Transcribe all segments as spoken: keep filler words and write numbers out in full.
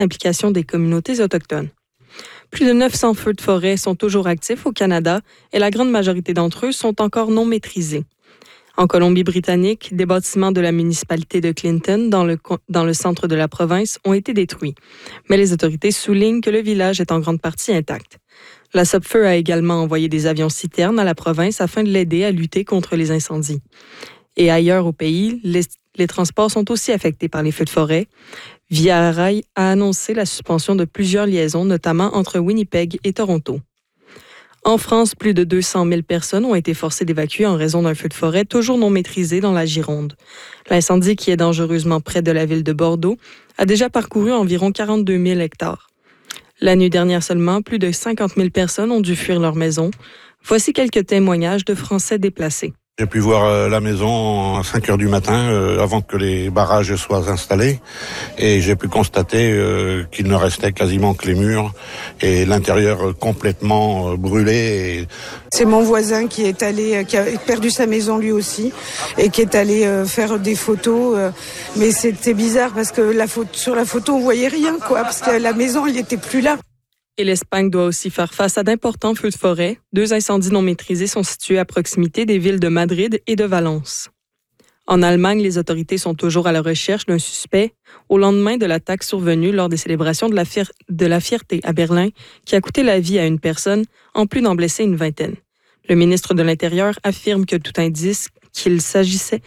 implication des communautés autochtones. Plus de neuf cents feux de forêt sont toujours actifs au Canada et la grande majorité d'entre eux sont encore non maîtrisés. En Colombie-Britannique, des bâtiments de la municipalité de Clinton, dans le, dans le centre de la province, ont été détruits. Mais les autorités soulignent que le village est en grande partie intact. La Sopfeu a également envoyé des avions-citernes à la province afin de l'aider à lutter contre les incendies. Et ailleurs au pays, les, les transports sont aussi affectés par les feux de forêt. Via Rail a annoncé la suspension de plusieurs liaisons, notamment entre Winnipeg et Toronto. En France, plus de deux cent mille personnes ont été forcées d'évacuer en raison d'un feu de forêt toujours non maîtrisé dans la Gironde. L'incendie, qui est dangereusement près de la ville de Bordeaux, a déjà parcouru environ quarante-deux mille hectares. La nuit dernière seulement, plus de cinquante mille personnes ont dû fuir leur maison. Voici quelques témoignages de Français déplacés. J'ai pu voir euh, la maison à cinq heures du matin, euh, avant que les barrages soient installés. Et j'ai pu constater euh, qu'il ne restait quasiment que les murs et l'intérieur euh, complètement euh, brûlé. Et... C'est mon voisin qui est allé, qui a perdu sa maison lui aussi, et qui est allé euh, faire des photos. Euh, mais c'était bizarre parce que la photo, sur la photo, on voyait rien, quoi, parce que la maison, elle n'était plus là. Et l'Espagne doit aussi faire face à d'importants feux de forêt. Deux incendies non maîtrisés sont situés à proximité des villes de Madrid et de Valence. En Allemagne, les autorités sont toujours à la recherche d'un suspect au lendemain de l'attaque survenue lors des célébrations de la, fier- de la fierté à Berlin, qui a coûté la vie à une personne, en plus d'en blesser une vingtaine. Le ministre de l'Intérieur affirme que tout indice qu'il s'agissait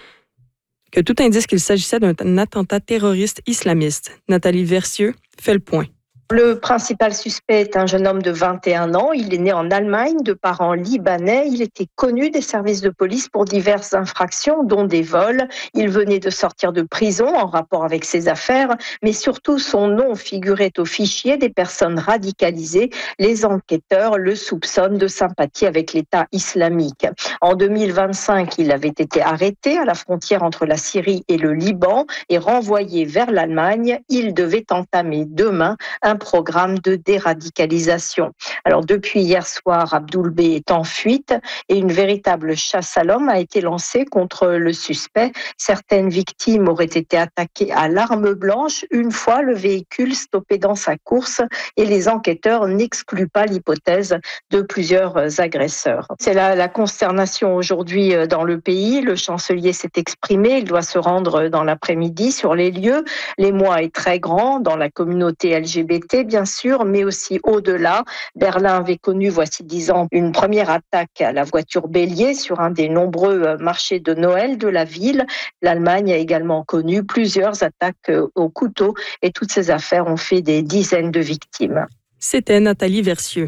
que tout indice qu'il s'agissait d'un attentat terroriste islamiste. Nathalie Versieux fait le point. Le principal suspect est un jeune homme de vingt et un ans. Il est né en Allemagne, de parents libanais. Il était connu des services de police pour diverses infractions, dont des vols. Il venait de sortir de prison en rapport avec ses affaires, mais surtout son nom figurait au fichier des personnes radicalisées. Les enquêteurs le soupçonnent de sympathie avec l'État islamique. En deux mille vingt-cinq, il avait été arrêté à la frontière entre la Syrie et le Liban et renvoyé vers l'Allemagne. Il devait entamer demain un programme de déradicalisation. Alors depuis hier soir, Abdoul B est en fuite et une véritable chasse à l'homme a été lancée contre le suspect. Certaines victimes auraient été attaquées à l'arme blanche une fois le véhicule stoppé dans sa course et les enquêteurs n'excluent pas l'hypothèse de plusieurs agresseurs. C'est la, la consternation aujourd'hui dans le pays. Le chancelier s'est exprimé. Il doit se rendre dans l'après-midi sur les lieux. L'émoi est très grand dans la communauté L G B T, bien sûr, mais aussi au-delà. Berlin avait connu, voici dix ans, une première attaque à la voiture bélier sur un des nombreux marchés de Noël de la ville. L'Allemagne a également connu plusieurs attaques au couteau et toutes ces affaires ont fait des dizaines de victimes. C'était Nathalie Versieux.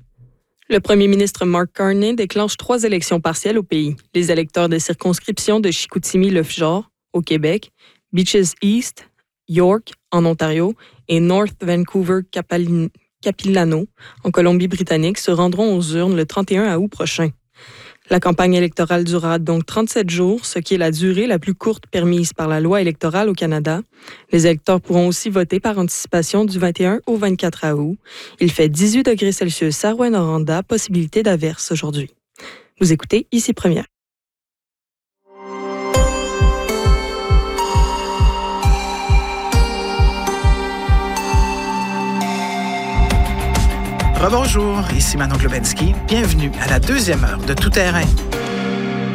Le premier ministre Mark Carney déclenche trois élections partielles au pays. Les électeurs des circonscriptions de Chicoutimi-Le-Fjord, au Québec, Beaches East, York, en Ontario, et North Vancouver-Capilano, en Colombie-Britannique, se rendront aux urnes le trente et un août prochain. La campagne électorale durera donc trente-sept jours, ce qui est la durée la plus courte permise par la loi électorale au Canada. Les électeurs pourront aussi voter par anticipation du vingt et un au vingt-quatre août. Il fait dix-huit degrés Celsius à Rouyn-Noranda, possibilité d'averse aujourd'hui. Vous écoutez Ici Première. Rebonjour, ici Manon Globensky. Bienvenue à la deuxième heure de Tout terrain.